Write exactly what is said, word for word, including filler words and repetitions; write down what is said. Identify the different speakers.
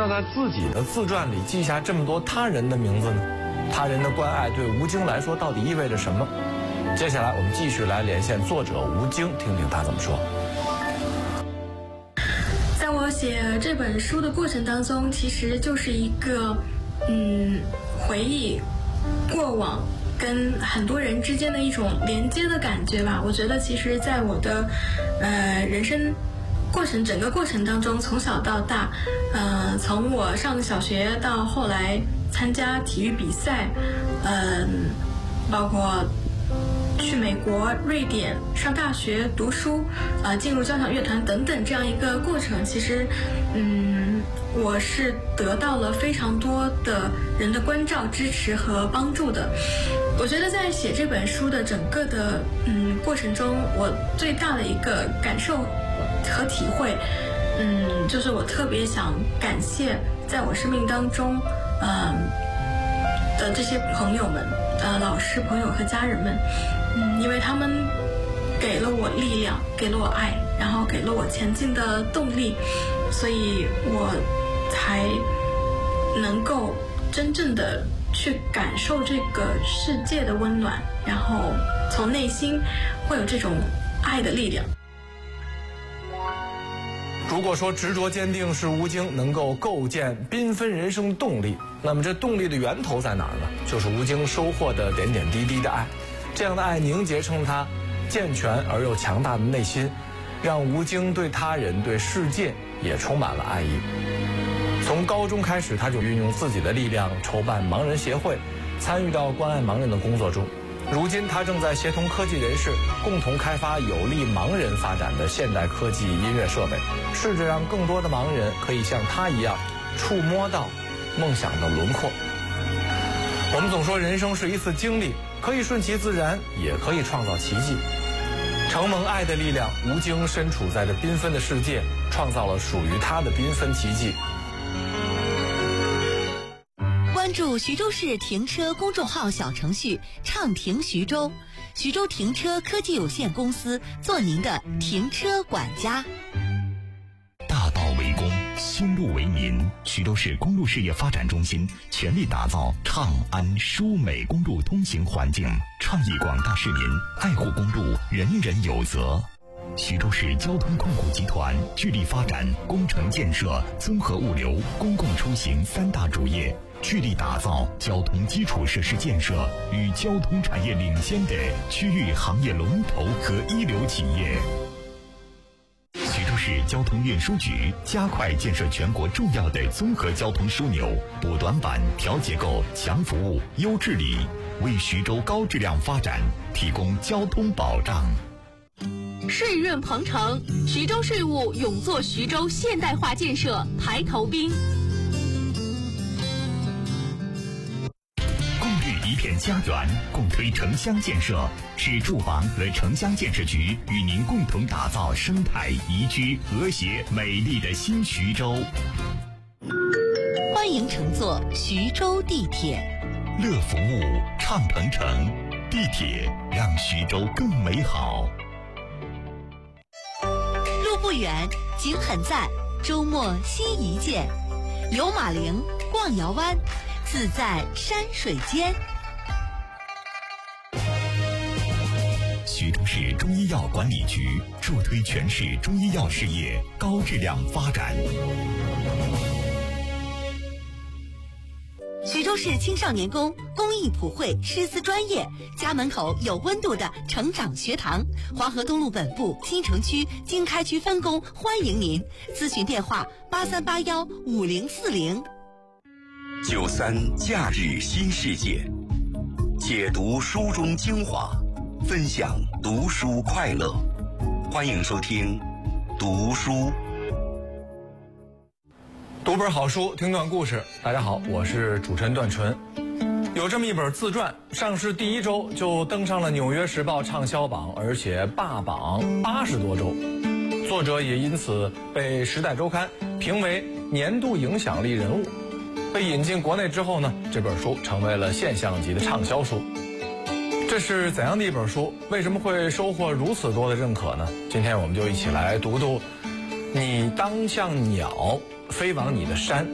Speaker 1: 要在自己的自传里记下这么多他人的名字呢？他人的关爱对吴京来说到底意味着什么？接下来我们继续来连线作者吴京，听听他怎么说。
Speaker 2: 在我写这本书的过程当中，其实就是一个嗯回忆过往跟很多人之间的一种连接的感觉吧。我觉得其实在我的呃人生过程整个过程当中，从小到大，呃从我上小学到后来参加体育比赛，嗯、呃、包括去美国、瑞典上大学读书，呃，进入交响乐团等等这样一个过程，其实，嗯，我是得到了非常多的人的关照、支持和帮助的。我觉得在写这本书的整个的嗯过程中，我最大的一个感受和体会，嗯，就是我特别想感谢在我生命当中，嗯、呃、的这些朋友们。呃，老师、朋友和家人们，嗯，因为他们给了我力量，给了我爱，然后给了我前进的动力，所以我才能够真正的去感受这个世界的温暖，然后从内心会有这种爱的力量。
Speaker 1: 如果说执着坚定是吴京能够构建缤纷人生的动力，那么这动力的源头在哪儿呢？就是吴京收获的点点滴滴的爱。这样的爱凝结成他健全而又强大的内心，让吴京对他人、对世界也充满了爱意。从高中开始，他就运用自己的力量筹办盲人协会，参与到关爱盲人的工作中。如今他正在协同科技人士共同开发有利盲人发展的现代科技音乐设备，试着让更多的盲人可以像他一样触摸到梦想的轮廓。我们总说人生是一次经历，可以顺其自然，也可以创造奇迹。承蒙爱的力量，吴京身处在这缤纷的世界，创造了属于他的缤纷奇迹。
Speaker 3: 关注徐州市停车公众号小程序畅停徐州，徐州停车科技有限公司做您的停车管家。
Speaker 4: 大道为公，新路为民。徐州市公路事业发展中心全力打造畅安舒美公路通行环境，倡议广大市民爱护公路，人人有责。徐州市交通控股集团致力发展工程建设、综合物流、公共出行三大主业，致力打造交通基础设施建设与交通产业领先的区域行业龙头和一流企业。徐州市交通运输局加快建设全国重要的综合交通枢纽，补短板、调结构、强服务、优治理，为徐州高质量发展提供交通保障。
Speaker 5: 税润鹏程，徐州税务勇做徐州现代化建设排头兵。
Speaker 4: 共育一片家园，共推城乡建设，是住房和城乡建设局与您共同打造生态宜居、和谐、美丽的新徐州。
Speaker 3: 欢迎乘坐徐州地铁，
Speaker 4: 乐服务，畅鹏程，地铁让徐州更美好。
Speaker 3: 路不远，景很赞，周末新一见。刘马陵逛窑湾，自在山水间。
Speaker 4: 徐州市中医药管理局助推全市中医药事业高质量发展。
Speaker 3: 徐州市青少年宫公益普惠师资专业，家门口有温度的成长学堂，黄河东路本部新城区经开区分工欢迎您，咨询电话八三八幺五零四零。
Speaker 6: 九三假日新世界，解读书中精华，分享读书快乐，欢迎收听读书。
Speaker 1: 读本好书，听段故事。大家好，我是主持人段纯。有这么一本自传，上市第一周就登上了《纽约时报》畅销榜，而且霸榜八十多周。作者也因此被《时代周刊》评为年度影响力人物。被引进国内之后呢，这本书成为了现象级的畅销书。这是怎样的一本书？为什么会收获如此多的认可呢？今天我们就一起来读读《你当像鸟飞往你的山》